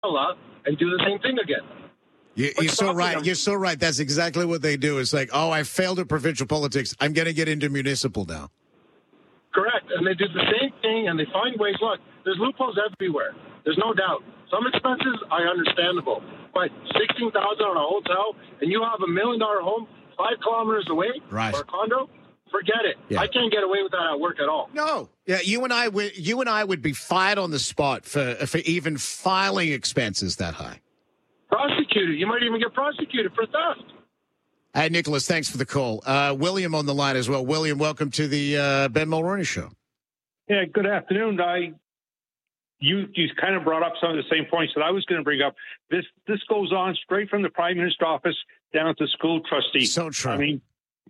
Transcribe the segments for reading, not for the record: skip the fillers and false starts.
umbrella and do the same thing again. You're so right. You're so right. That's exactly what they do. It's like, oh, I failed at provincial politics. I'm going to get into municipal now. Correct. And they do the same thing, and they find ways. Look, there's loopholes everywhere. There's no doubt. Some expenses are understandable. But $16,000 on a hotel, and you have $1 million home 5 kilometers away, right, or a condo, forget it. Yeah. I can't get away with that at work at all. No. Yeah, you and I would be fired on the spot for even filing expenses that high. Prosecuted. You might even get prosecuted for theft. Hey, Nicholas, thanks for the call. William on the line as well. William, welcome to the Ben Mulroney Show. Yeah, good afternoon. You kind of brought up some of the same points that I was going to bring up. This goes on straight from the Prime Minister's office down to school trustees. So true. I mean,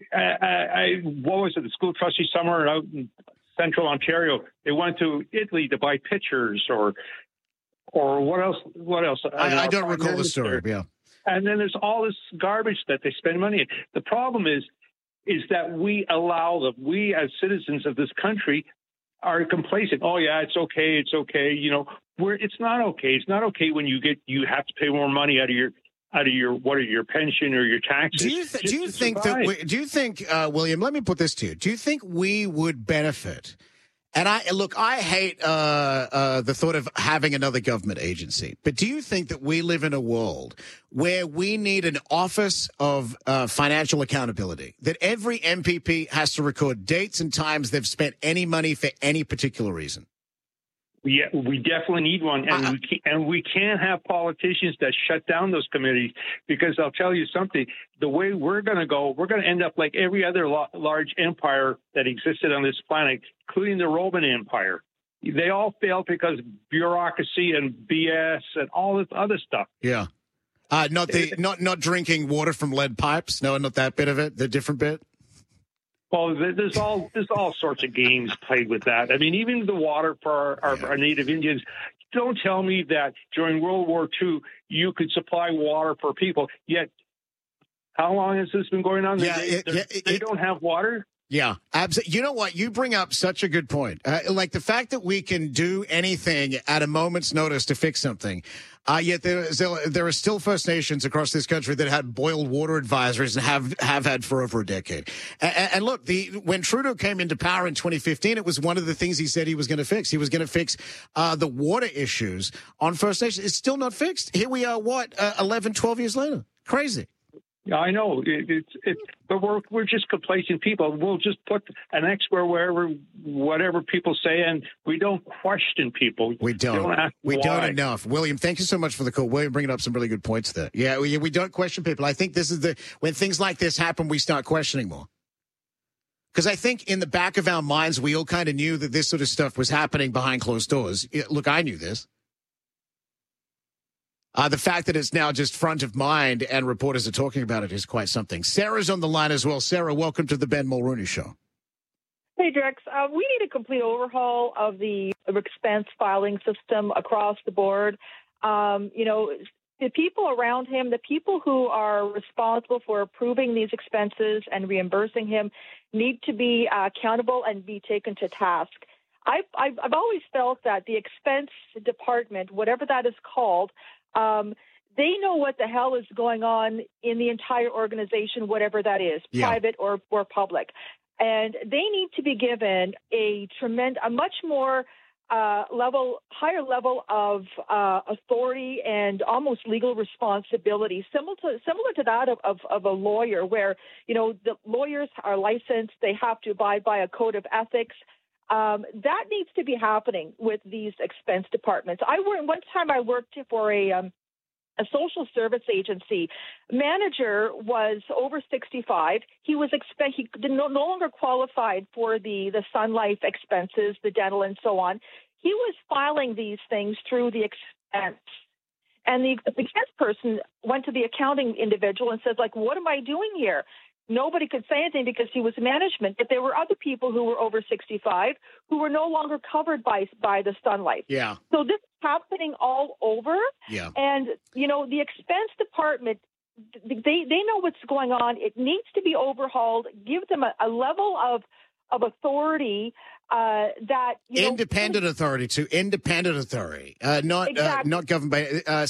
what was it? The school trustee somewhere out in central Ontario. They went to Italy to buy pictures or what else? What else? I don't recall the story. Yeah. And then there's all this garbage that they spend money on. The problem is that we as citizens of this country are complacent. Oh yeah, it's okay. It's okay. You know, it's not okay. It's not okay when you have to pay more money out of your pension or your taxes. Do you think, William, let me put this to you. Do you think we would benefit? And I hate the thought of having another government agency. But do you think that we live in a world where we need an office of financial accountability, that every MPP has to record dates and times they've spent any money for any particular reason? Yeah, we definitely need one, and we can't have politicians that shut down those committees, because I'll tell you something, the way we're going to go, we're going to end up like every other large empire that existed on this planet, including the Roman Empire. They all failed because of bureaucracy and BS and all this other stuff. Yeah. Not drinking water from lead pipes. No, not that bit of it. The different bit. Well, there's all sorts of games played with that. I mean, even the water for our native Indians. Don't tell me that during World War II you could supply water for people. Yet, how long has this been going on? They don't have water. Yeah, absolutely. You know what? You bring up such a good point. Like the fact that we can do anything at a moment's notice to fix something. Yet there are still First Nations across this country that had boiled water advisories and have had for over a decade. And look, when Trudeau came into power in 2015, it was one of the things he said he was going to fix. He was going to fix the water issues on First Nations. It's still not fixed. Here we are, 11, 12 years later. Crazy. Yeah, I know. But we're just complacent people. We'll just put an X wherever, whatever people say, and we don't question people. We don't. We don't enough. William, thank you so much for the call. William bringing up some really good points there. Yeah, we don't question people. I think this is when things like this happen, we start questioning more. Because I think in the back of our minds, we all kind of knew that this sort of stuff was happening behind closed doors. Look, I knew this. The fact that it's now just front of mind and reporters are talking about it is quite something. Sarah's on the line as well. Sarah, welcome to the Ben Mulroney Show. Hey, Drex. We need a complete overhaul of the expense filing system across the board. The people around him, the people who are responsible for approving these expenses and reimbursing him, need to be accountable and be taken to task. I've always felt that the expense department, whatever that is called, they know what the hell is going on in the entire organization, whatever that is, private or public. And they need to be given a much more higher level of authority and almost legal responsibility, similar to that of a lawyer, where, the lawyers are licensed, they have to abide by a code of ethics. That needs to be happening with these expense departments. One time I worked for a social service agency. Manager was over 65. He no longer qualified for the Sun Life expenses, the dental and so on. He was filing these things through the expense. And the expense person went to the accounting individual and said, what am I doing here? Nobody could say anything because he was management, but there were other people who were over 65 who were no longer covered by the Sun Life. Yeah. So this is happening all over. Yeah. And, the expense department, they know what's going on. It needs to be overhauled, give them a level of authority that independent authority, not exactly. not governed by